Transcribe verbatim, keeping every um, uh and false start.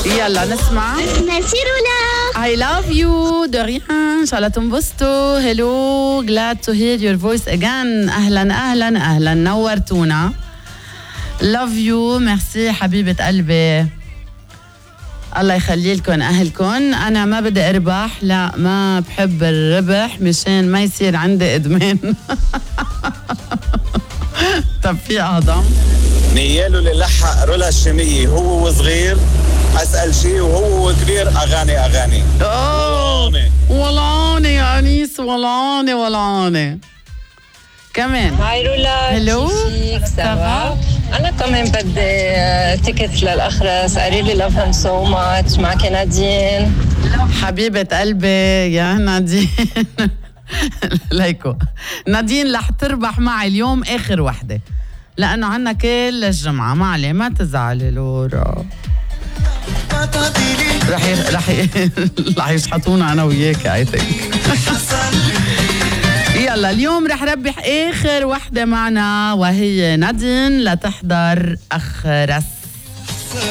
يلا نسمع. ميرسي رولا. I love you de rien. إن شاء الله تنبسطوا. Hello, glad to hear your voice again. أهلا أهلا أهلا نورتونا. Love you. ميرسي حبيبة قلبي. الله يخلي لكم أهلكم. أنا ما بدي أربح، لا ما بحب الربح مشان ما يصير عندي إدمان. طب في أهضم نياله اللي لحق رولا الشامية هو وصغير أسأل شيء وهو كبير أغاني أغاني. ولاني ولاني يا أنيس، ولاني ولاني كمان. هاي رولا. هلو سافا. أنا كمان بدي تيكت للأخرس. I really love him so much. معك نادين حبيبة قلبي يا نادين. ليكو نادين رح تربح معي اليوم آخر وحدة لأنه عنا كل الجمعة. ما عليه ما تزعلي لورا. رح ي... رح ي... رح يشحطونا أنا وياك I think. يلا اليوم رح ربح آخر وحدة معنا وهي نادين لتحضر أخرس.